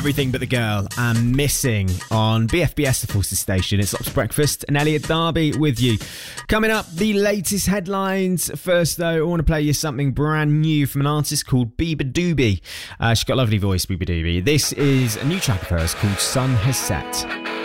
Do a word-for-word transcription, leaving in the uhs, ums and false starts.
Everything But the Girl and Missing on B F B S, the Forces Station. It's Ops Breakfast and Elliot Darby with you. Coming up, the latest headlines. First, though, I want to play you something brand new from an artist called Beabadoobee. Uh, she's got a lovely voice, Beabadoobee. This is a new track of hers called Sun Has Set.